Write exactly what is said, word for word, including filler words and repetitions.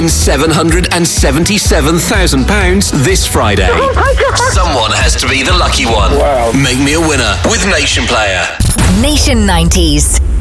win seven hundred seventy-seven thousand pounds this Friday. Oh my God. Someone has to be the lucky one. Wow. Make me a winner with Nation Player. Nation nineties.